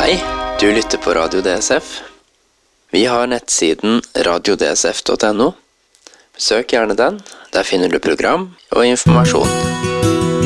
Hei, du lytter på Radio DSF. Vi har nettsiden radiodsf.no. Besøk gjerne den, der finner du program og informasjon.